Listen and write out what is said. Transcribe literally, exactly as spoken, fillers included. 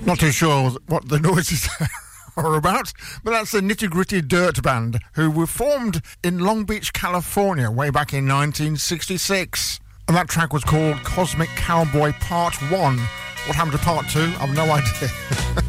Not too sure what the noises are about, but that's the Nitty Gritty Dirt Band, who were formed in Long Beach, California, way back in nineteen sixty-six. And that track was called Cosmic Cowboy Part one. What happened to Part two? I've no idea.